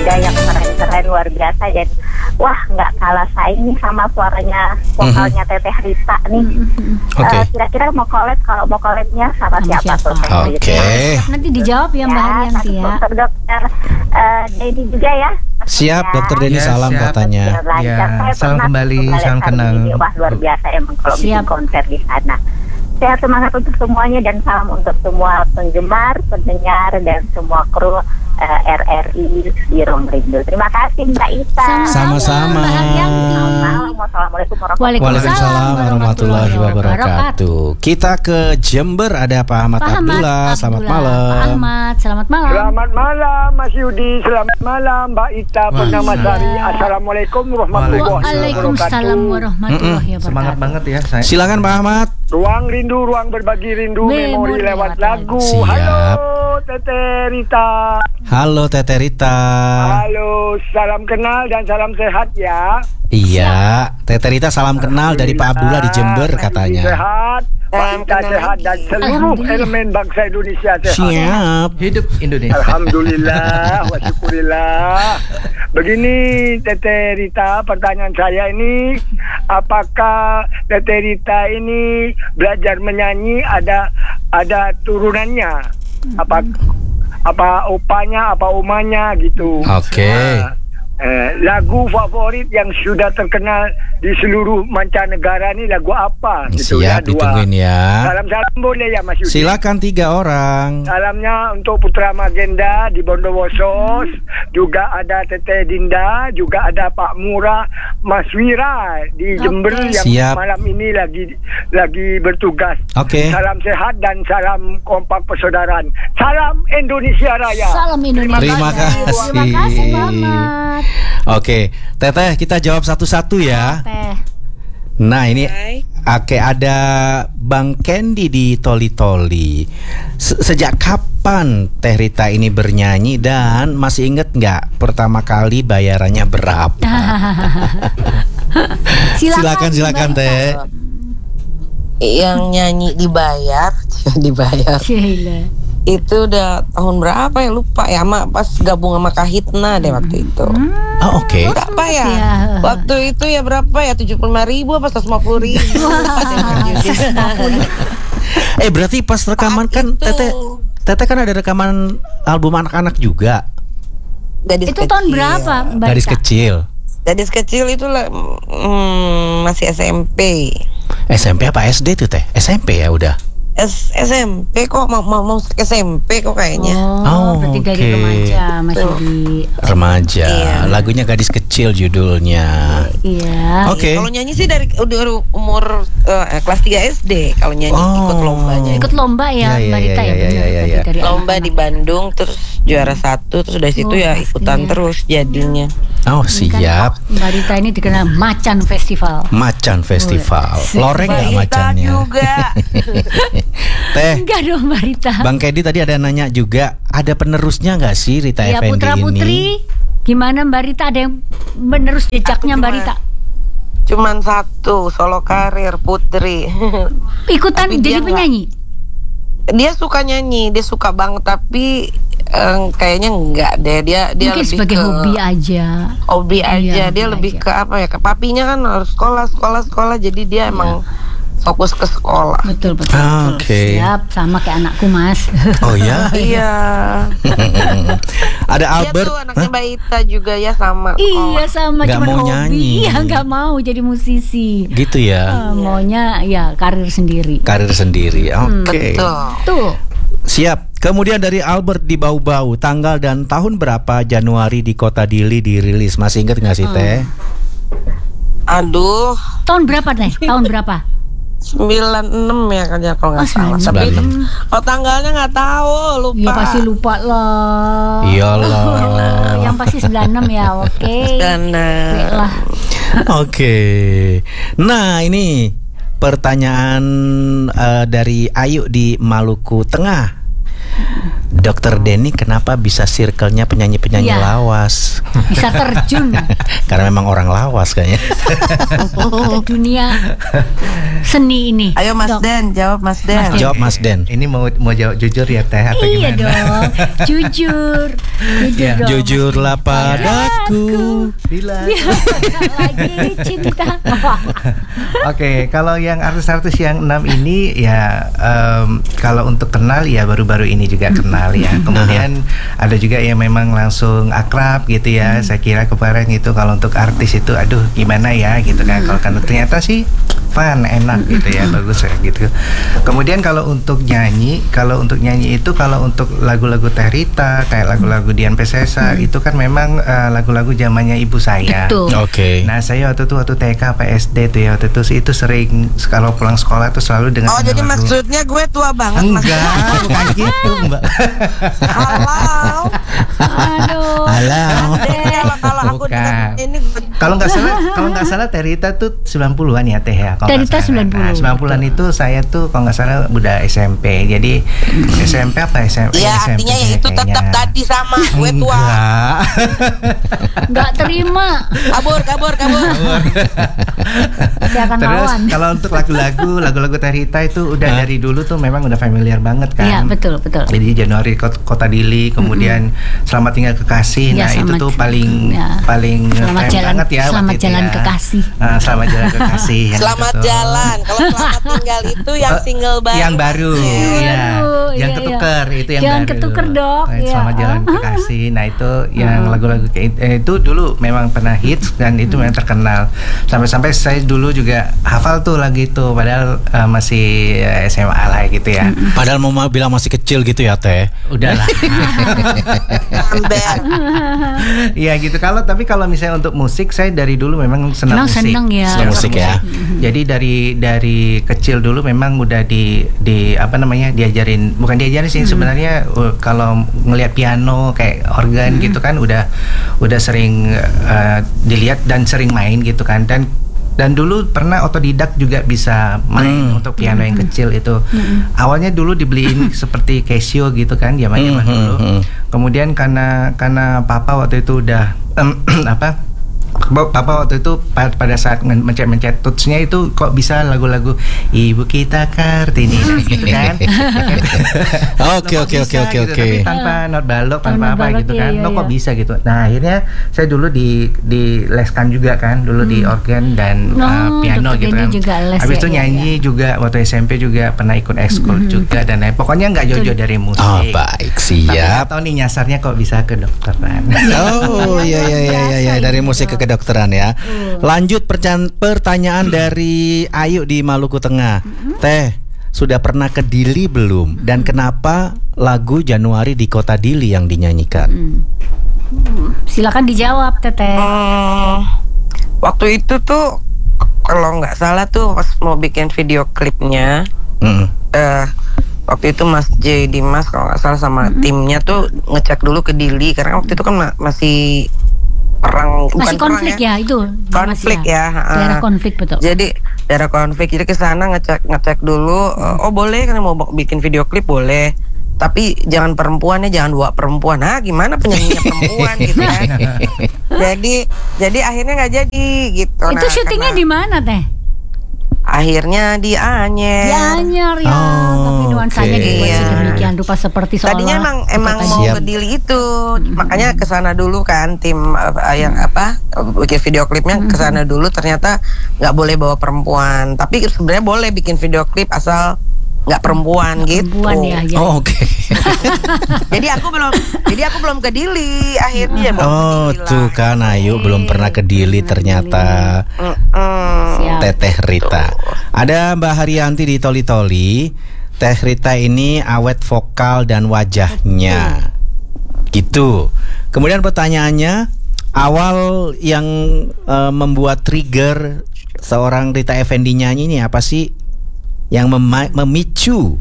ada yang keren-keren luar biasa. Dan wah, nggak kalah saing nih sama suaranya vokalnya Teteh Rita nih. Kira-kira kalau mau collab-nya sama siapa tuh? Nanti dijawab ya Mbak Haryanti ya. Dokter Denny juga ya. Siap, Dokter Denny, salam katanya. Ya, salam kembali, salam kenal. Wah, luar biasa emang kalau bikin konser di sana. Sehat semangat untuk semuanya dan salam untuk semua penggemar, pendengar dan semua kru RRI di Ruang Rindu. Terima kasih Mbak Ita. Sama-sama. Assalamualaikum Waalaikumsalam warahmatullahi wabarakatuh. Kita ke Jember, ada Pak Ahmad Abdullah. Selamat malam. Pak Ahmad, selamat malam. Selamat malam Mas Yudi, selamat malam Mbak Ita Purnamasari. Assalamualaikum warahmatullahi wabarakatuh. Waalaikumsalam warahmatullahi wabarakatuh. Semangat banget ya. Silakan Pak Ahmad. Ruang Rindu, ruang berbagi rindu, memori lewat lagu. Siap. Halo Teteh Rita. Halo Teteh Rita. Halo, salam kenal dan salam sehat ya. Iya, Teteh Rita salam kenal dari Pak Abdullah di Jember katanya. Sehat, Pak Ita sehat dan seluruh elemen bangsa Indonesia sehat. Siap. Hidup Indonesia. Alhamdulillah wa syukurillah. Begini Teteh Rita, pertanyaan saya ini, apakah Teteh Rita ini belajar menyanyi ada turunannya? Apa opanya, apa umanya gitu. Oke. Lagu favorit yang sudah terkenal di seluruh mancanegara ini lagu apa? Gitu. Siap, ditungguin ya. Salam-salam boleh ya Mas Yudi? Silakan 3 orang. Salamnya untuk Putra Magenda di Bondowoso, juga ada Teteh Dinda, juga ada Pak Murah, Mas Wira di Jember yang Siap. malam ini lagi bertugas. Oke. Salam sehat dan salam kompak persaudaraan. Salam Indonesia Raya. Salam Indonesia. Terima kasih. Terima kasih Pak Ahmad. Oke, Teteh kita jawab satu-satu ya. Nah ini ada Bang Kendi di Toli-Toli. Sejak kapan Teh Rita ini bernyanyi dan masih inget nggak pertama kali bayarannya berapa? Silakan Teh. Yang nyanyi dibayar. Itu udah tahun berapa ya, lupa ya, pas gabung sama Kahitna deh waktu itu. Oh oke. Berapa ya? Waktu itu ya berapa ya, 75.000 apa 150.000? Berarti pas rekaman kan Teteh kan ada rekaman album anak-anak juga. Itu tahun berapa Mbak Gadis Ita? kecil. Gadis kecil itu masih SMP. SMP apa SD tuh Teh? SMP ya udah. SMP kok mau SMP kok kayaknya. Berarti dari remaja masih di remaja. Iya. Lagunya Gadis Kecil judulnya. Iya. Oke. Kalau nyanyi sih dari umur kelas 3 SD kalau nyanyi ikut lombanya. Ikut lomba ya Mbak Rita ya. Dari lomba di Bandung terus juara 1 terus dari situ ya ikutan terus jadinya. Oh siap. Mbak Rita ini dikenal Macan Festival. Macan Festival. Loreng nggak macannya? Juga. Teh. Enggak dong Mbak Rita. Bang Kedi tadi ada nanya juga, ada penerusnya nggak sih Rita ya, Effendi Putra Putri, ini? gimana Mbak Rita, ada yang menerus jejaknya Mbak Rita? Cuman satu, solo karir Putri. Ikutan jadi penyanyi? Dia suka nyanyi, dia suka banget, tapi kayaknya enggak deh, dia mungkin lebih sebagai ke hobi aja. Dia lebih ke apa ya, ke papinya kan harus sekolah, jadi dia emang fokus ke sekolah. Betul. Oke. Siap, sama kayak anakku Mas. Oh ya? Iya. Ada Albert. Dia tuh anaknya Mbak Ita juga ya sama. Iya sama, nggak cuma mau hobi. nyanyi. Iya nggak mau jadi musisi. Gitu ya. Maunya ya karir sendiri. Oke. Tuh. Siap. Kemudian dari Albert di Bau-Bau, tanggal dan tahun berapa Januari di Kota Dili dirilis? Masih inget nggak sih Teh? Aduh. Tahun berapa Teh? Tahun berapa? 96 ya kan ya kalau nggak salah. Tapi kalau tanggalnya nggak tahu, lupa. Ya pasti lupa lah. Iyalah. Yang pasti 96 ya, oke. 96. Oke. Nah ini pertanyaan dari Ayu di Maluku Tengah. Dokter Denny kenapa bisa circle-nya penyanyi-penyanyi Iya. lawas? Bisa terjun Karena memang orang lawas kayaknya. ke dunia seni ini. Ayo Mas Dok. Den, jawab Mas Den. Jawab Mas Den. Ini mau jawab jujur ya Teh atau Iya gimana? dong, jujur Iya. dong. Jujurlah padaku. Bila. Lagi cinta. Oke, kalau yang artis-artis yang 6 ini ya kalau untuk kenal ya baru-baru ini juga kenal ya. Kemudian ada juga yang memang langsung akrab gitu ya. Saya kira kemarin itu kalau untuk artis itu aduh gimana ya gitu kan. Kalau kan ternyata sih fun, enak gitu ya, bagus ya gitu. Kemudian kalau untuk nyanyi itu kalau untuk lagu-lagu Teh Rita kayak lagu-lagu Dian Piscesa itu kan memang lagu-lagu zamannya ibu saya. Betul. Oke. Nah saya waktu TK PSD tuh ya waktu itu sering kalau pulang sekolah tuh selalu dengan Oh, jadi lagu. maksudnya gue tua banget Mas. Enggak, bukan gitu Mbak. Halo. Aduh. Halo. Kalau aku Bukan. dengar ini Kalau nggak salah Teh Rita tuh 90-an ya Teh ya. Teh Rita 90. Nah, 90-an itu saya tuh kalau nggak salah udah SMP. Jadi SMP apa SMP? ya SMP artinya ya itu tetap kayaknya. tadi sama gue tua. Enggak. Nggak terima. Kabur. Saya akan Terus lawan. kalau untuk lagu-lagu Teh Rita itu udah dari dulu tuh memang udah familiar banget kan. Iya, betul. Jadi Januari Kota Dili, kemudian Selamat Tinggal Kekasih. Ya, Nah, itu selamat- tuh paling ya. ngetren banget ya. Selamat waktu itu jalan ya. kekasih. Selamat Jalan Kekasih. yang Selamat itu tuh. jalan. Kalau selamat tinggal itu yang single baru. Yang baru, iya. Baru, Yang iya, ketuker itu yang Jangan baru. ketuker, Dok. Nah, Iya. Selamat Jalan Kekasih. Nah, itu yang lagu-lagu kayak itu dulu memang pernah hits dan itu memang terkenal. Sampai-sampai saya dulu juga hafal tuh lagu itu padahal masih SMA lah gitu ya. Padahal mau bilang masih kecil gitu ya Teh. Udahlah. Ember. Iya gitu. Tapi kalau misalnya untuk musik saya dari dulu memang senang Memang musik. seneng ya. Senang musik ya. Jadi dari kecil dulu memang udah di apa namanya diajarin, bukan diajarin sih sebenarnya kalau ngelihat piano kayak organ gitu kan udah sering dilihat dan sering main gitu kan dan dulu pernah otodidak juga bisa main untuk piano yang kecil itu. Awalnya dulu dibeliin seperti Casio gitu kan zaman-zaman dulu. Kemudian karena papa waktu itu udah Papa waktu itu pada saat mencet touch-nya itu kok bisa lagu-lagu Ibu Kita Kartini gitu kan. Oke. Tapi tanpa not balok, tanpa Tanpa apa balok, gitu iya, kan. iya, Lo kok iya. bisa gitu. Nah, akhirnya saya dulu dileskan juga kan, dulu di organ dan piano Dr. gitu Denny kan. juga les Habis ya, itu iya, nyanyi juga waktu SMP juga pernah ikut ekskul juga dan lain. Pokoknya nggak jauh-jauh dari musik. Oh, baik, Tapi nggak siap. tahu nih nyasarnya kok bisa ke dokteran. Oh iya dari musik ke kedokteran ya. Lanjut pertanyaan dari Ayu di Maluku Tengah. Teh, sudah pernah ke Dili belum? Dan kenapa lagu Januari di Kota Dili yang dinyanyikan? Silakan dijawab, Teteh. Waktu itu tuh kalau nggak salah tuh pas mau bikin video klipnya, waktu itu Mas J Dimas kalau nggak salah sama timnya tuh ngecek dulu ke Dili karena waktu itu kan masih perang, Masih bukan konflik perang ya itu. konflik Masih ya. Daerah konflik betul. Jadi daerah konflik, jadi ke sana ngecek dulu. Oh boleh kan mau bikin video klip boleh, tapi jangan perempuannya, jangan bawa perempuan. Gimana penyanyinya perempuan gitu kan. Jadi akhirnya nggak jadi gitu. Itu syutingnya di mana, Teh? Akhirnya di Anyer. Di Anyer ya, tapi nuansanya oke. dibuat Iya. sedemikian rupa seperti seolah Tadinya emang kota mau Siap. ke Dili itu, makanya ke sana dulu kan tim yang bikin video klipnya ke sana dulu. Ternyata nggak boleh bawa perempuan, tapi sebenarnya boleh bikin video klip asal nggak perempuan gitu. perempuan ya. Oh, oke. Jadi aku belum ke Dili akhirnya. bawa ke Oh, Dili tuh lah. kan Ayu belum pernah ke Dili ternyata. Siap. Teteh Rita. Ada Mbak Haryanti di Toli-Toli. Teh Rita ini awet vokal dan wajahnya. Gitu. Kemudian pertanyaannya, awal yang membuat trigger seorang Rita Effendy nyanyi ini apa sih? Yang memicu?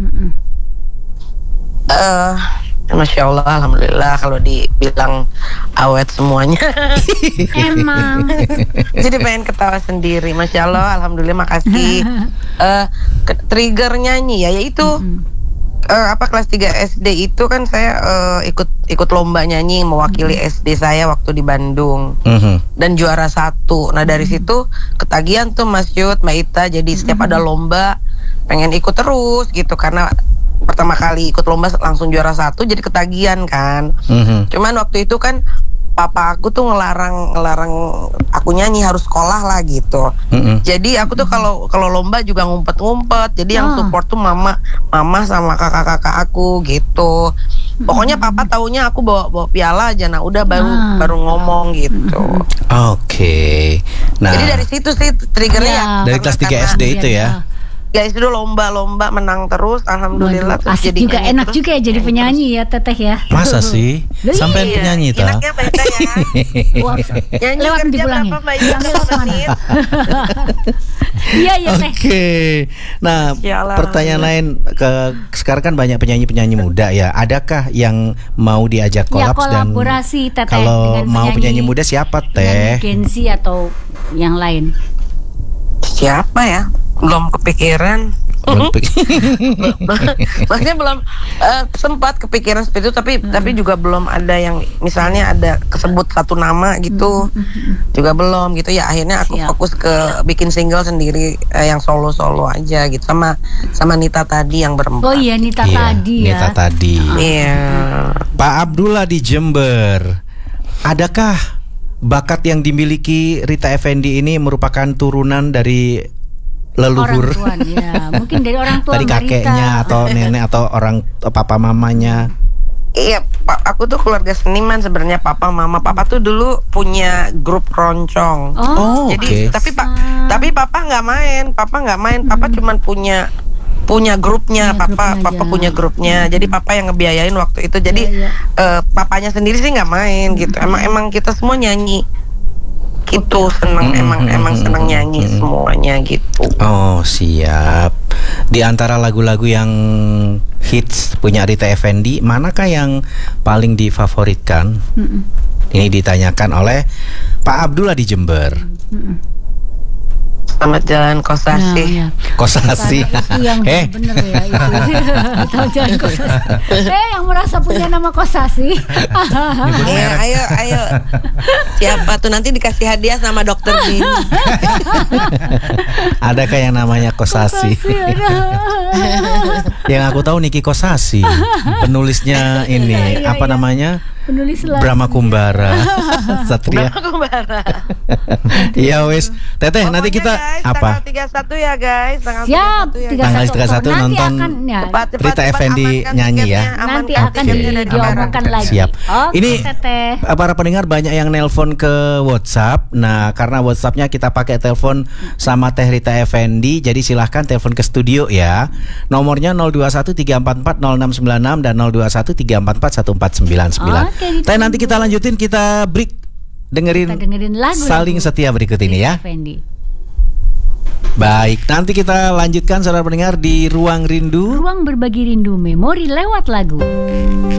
Masya Allah, alhamdulillah kalau dibilang awet semuanya. Emang. Jadi pengen ketawa sendiri. Masya Allah, alhamdulillah, makasih. Trigger nyanyi ya, yaitu kelas 3 SD itu kan saya ikut lomba nyanyi mewakili SD saya waktu di Bandung dan juara 1. Nah dari situ ketagihan tuh Mas Yud, Mbak Ita, jadi setiap ada lomba pengen ikut terus gitu karena pertama kali ikut lomba langsung juara 1 jadi ketagihan kan. Cuman waktu itu kan papa aku tuh ngelarang aku nyanyi, harus sekolah lah gitu. Jadi aku tuh kalau lomba juga ngumpet-ngumpet. Jadi yang support tuh mama sama kakak-kakak aku gitu. Pokoknya papa taunya aku bawa piala aja. Nah udah baru ngomong gitu. Oke. Nah, jadi dari situ sih triggernya ya. Dari kelas 3 SD itu ya. Guys, itu lomba-lomba menang terus, alhamdulillah. Waduh, asik juga, enak juga ya jadi penyanyi ya Teteh ya. Masa sih? Sampai penyanyi toh? Enaknya beda ya. Nyanyi lewat kerja dipulangi. berapa Mbak? Menit. Iya Teh. Oke. Nah, pertanyaan lain, sekarang kan banyak penyanyi-penyanyi muda ya. Adakah yang mau diajak kolaps dan kolaborasi Teteh kalau dengan mau penyanyi muda siapa Teh? Gen Z atau yang lain? Siapa ya? Belum kepikiran. Maksudnya belum sempat kepikiran seperti itu, tapi juga belum ada yang misalnya ada kesebut satu nama gitu. Juga belum gitu ya. Akhirnya aku fokus ke bikin single sendiri yang solo aja gitu sama Nita tadi yang berempat. Oh iya, Nita tadi ya. Nita tadi. Iya. Pak Abdullah di Jember. Adakah bakat yang dimiliki Rita Effendy ini merupakan turunan dari leluhur? Orang tua, ya. Mungkin dari orang tua dari kakeknya atau nenek atau orang papa mamanya. Iya, aku tuh keluarga seniman sebenarnya, papa mama. Papa tuh dulu punya grup keroncong. Jadi tapi papa nggak main. Papa cuman punya grupnya. Papa punya grupnya. Jadi papa yang ngebiayain waktu itu. Jadi papanya sendiri sih nggak main gitu. Emang kita semua nyanyi. Itu seneng, emang seneng nyanyi semuanya gitu. Oh siap. Di antara lagu-lagu yang hits punya Rita Effendy, manakah yang paling difavoritkan? Ini ditanyakan oleh Pak Abdullah di Jember. Selamat Jalan Kosasi. Nah, ya. Kosasi. Itu yang bener ya itu. Selamat Jalan Kosasi. Yang merasa punya nama Kosasi. Ayo. Siapa tuh nanti dikasih hadiah sama dokter Dini. Adakah yang namanya Kosasi? Yang aku tahu Niki Kosasi. Penulisnya ini apa namanya? Penulis lagu Brahma Kumbara. Satria. Brahma Kumbara. Iya wes. Teteh nanti kita guys, apa? Tanggal 31 ya guys. Siap. Tanggal 31 nonton Rita Effendy nyanyi ya. Nanti akan diomongkan lagi. Siap. Ini para pendengar banyak yang nelpon ke WhatsApp. Nah karena WhatsAppnya kita pakai telepon sama Teh Rita Effendy, jadi silahkan telepon ke studio ya. Nomornya 0213440696 dan 0213441499. Tapi nanti kita lanjutin, kita break, dengerin lagu Saling Setia berikut ini ya. Baik, nanti kita lanjutkan saudara pendengar di Ruang Rindu. Ruang berbagi rindu, memori lewat lagu.